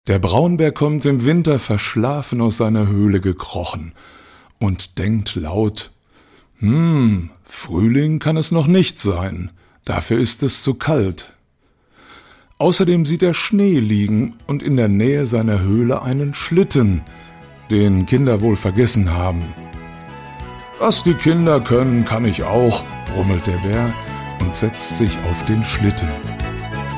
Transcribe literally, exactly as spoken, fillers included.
Der Braunbär kommt im Winter verschlafen aus seiner Höhle gekrochen und denkt laut: »Hm, Frühling kann es noch nicht sein, dafür ist es zu kalt.« Außerdem sieht er Schnee liegen und in der Nähe seiner Höhle einen Schlitten, den Kinder wohl vergessen haben. »Was die Kinder können, kann ich auch«, brummelt der Bär und setzt sich auf den Schlitten.